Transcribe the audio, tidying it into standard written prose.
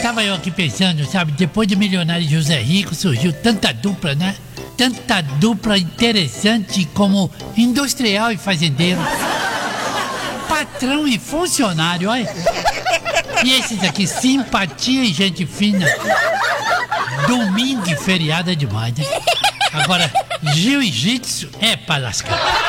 tava eu aqui pensando, sabe? Depois de Milionário José Rico surgiu tanta dupla, né? Tanta dupla interessante como industrial e fazendeiro. Patrão e funcionário, olha. E esses aqui, simpatia e gente fina. Domingo e feriado é demais, né? Agora, jiu-jitsu é pra lascar.